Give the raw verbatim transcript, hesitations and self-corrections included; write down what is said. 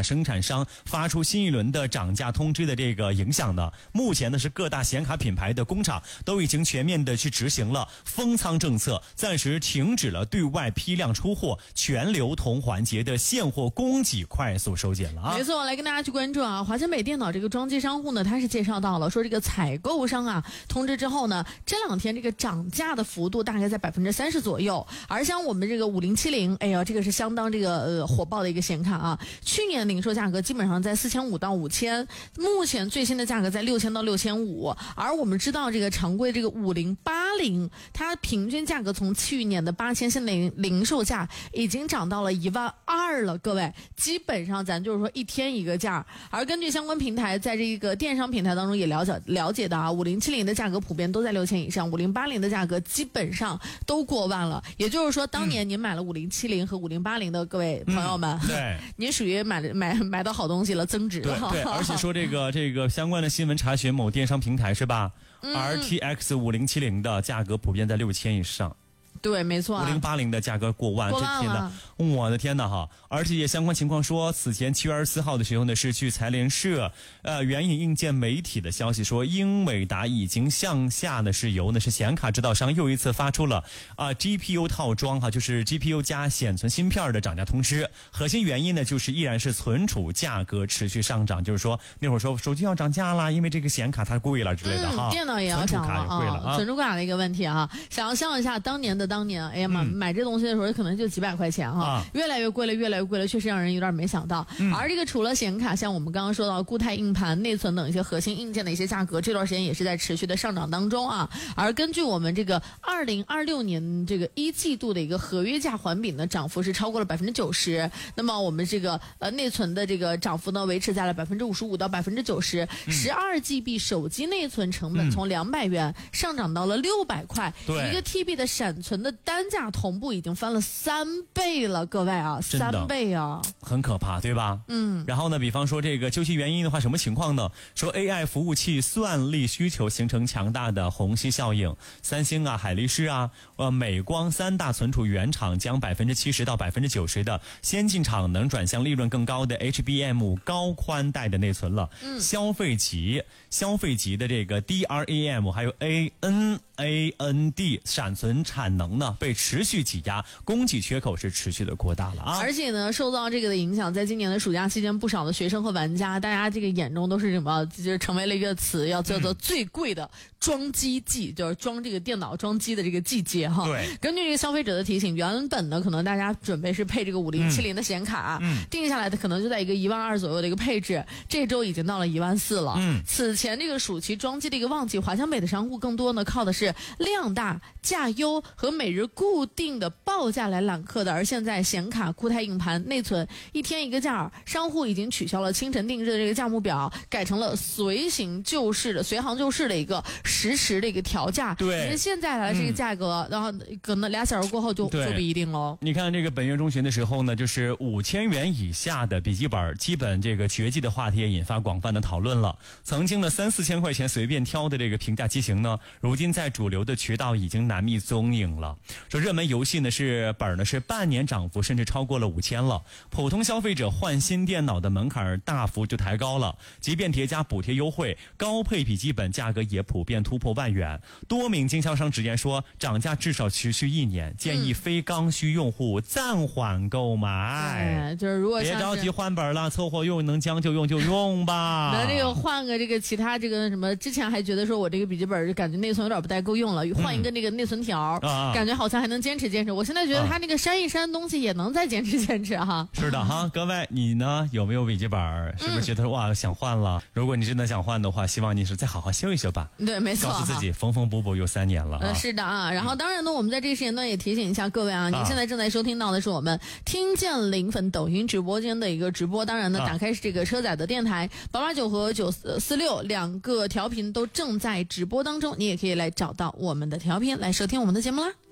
生产商发出新一轮的涨价通知的这个影响呢，目前呢是各大显卡品牌的工厂都已经全面的去执行了封仓政策，暂时停止了对外批量出货，全流通环节的现货供给快速收紧了啊。 没错，来跟大家去关注啊，华强北电脑这个装机商户呢，他是介绍到了说这个采购商啊通知之后呢，这两天这个涨价的幅度大概在百分之三十左右，而像我们这个五零七零，哎呀，这个是相当这个呃火爆的一个显卡啊，去年零售价格基本上在四千五到五千，目前最新的价格在六千到六千五，而我们知道这个常规这个五零八零，它平均价格从去年的八千，现在零零售价已经涨到了一万二了，各位，基本上咱就是说一天一个价。而根据相关平台在这个电商平台当中也了解了解到啊，五零七零的价格普遍都在六千以上，五零八零的价格基本上都过万了。也就是说，当年您买了五零七零和五零八零的各位朋友们， 嗯、对， 您属于买买买到好东西了，增值了。 对对，而且说这个这个相关的新闻查询某电商平台是吧、嗯、？R T X 五零七零的价格普遍在六千以上。 对，没错、啊。 五零八零的价格过万， 过万这天哪，我的天哪哈！而且也相关情况说，此前七月二十四号的时候呢，是据财联社呃援引硬件媒体的消息说，英伟达已经向下呢是由呢是显卡制造商又一次发出了啊、呃、G P U 套装哈，就是 G P U 加显存芯片的涨价通知。核心原因呢，就是依然是存储价格持续上涨，就是说那会儿说手机要涨价啦，因为这个显卡它贵了之类的哈、 嗯，电脑也要涨了啊， 存储卡的一个问题啊。想象一下当年的。当年，哎呀妈、嗯，买这东西的时候可能就几百块钱哈、啊，越来越贵了，越来越贵了，确实让人有点没想到。嗯、而这个除了显卡，像我们刚刚说到固态硬盘、内存等一些核心硬件的一些价格，这段时间也是在持续的上涨当中啊。而根据我们这个二零二六年这个一季度的一个合约价环比呢，涨幅是超过了百分之九十。那么我们这个呃内存的这个涨幅呢，维持在了百分之五十五到百分之九十。十二 G B 手机内存成本从两百元上涨到了六百块，一个 T B 的闪存的单价同步已经翻了三倍了，各位啊，三倍啊， 很可怕，对吧？嗯。然后呢，比方说这个究其原因的话，什么情况呢？说 A I 服务器算力需求形成强大的虹吸效应，三星啊、海力士啊、呃美光三大存储原厂将百分之七十到百分之九十的先进产能转向利润更高的 H B M 高宽带的内存了。嗯。消费级、消费级的这个 D R A M 还有 A N A N D 闪存产能呢被持续挤压，供给缺口是持续的扩大了啊！ 而且呢，受到这个的影响，在今年的暑假期间，不少的学生和玩家，大家这个眼中都是什么？就是成为了一个词，要叫做最贵的装机季，嗯、就是装这个电脑装机的这个季节哈。 对。 根据这个消费者的提醒，原本呢，可能大家准备是配这个五零七零的显卡，嗯，定下来的可能就在一个一万二左右的一个配置，这周已经到了一万四了。嗯。此前这个暑期装机的一个旺季，华强北的商户更多呢靠的是量大、价优和每日固定的报价来揽客的，而现在显卡、固态硬盘、内存一天一个价，商户已经取消了清晨定制的这个价目表，改成了随行就市的、随行就市的一个实时的一个调价。 对， 因为现在来这个价格，嗯、然后可能俩小时过后就就不一定喽。 你看这个本月中旬的时候呢，就是五千元以下的笔记本，基本这个绝迹的话题也引发广泛的讨论了。曾经的三四千块钱随便挑的这个平价机型呢，如今在主流的渠道已经难觅踪影了。说热门游戏呢是本呢是半年涨幅甚至超过了五千了，普通消费者换新电脑的门槛大幅就抬高了，即便叠加补贴优惠，高配笔记本价格也普遍突破万元。多名经销商直言说，涨价至少持续一年，建议非刚需用户暂缓购买。 对，就是如果别着急换本了，凑合用，能将就用就用吧。 那这个换个这个其他这个什么，之前还觉得说我这个笔记本感觉内存有点不太够用了，换一个那个内存条，嗯、感觉好像还能坚持坚持。我现在觉得它那个删一删东西也能再坚持坚持哈。 是的哈，各位你呢有没有笔记本？是不是觉得、嗯、哇想换了？如果你真的想换的话，希望你是再好好修一修吧。 对，没错， 告诉自己缝缝补补又三年了。 呃，是的啊。然后当然呢，我们在这个时间段也提醒一下各位啊，您现在正在收听到的是我们听见零粉抖音直播间的一个直播。当然呢，打开是这个车载的电台八八九和九四六两个调频都正在直播当中，你也可以来找到我们的调频来收听我们的节目啦。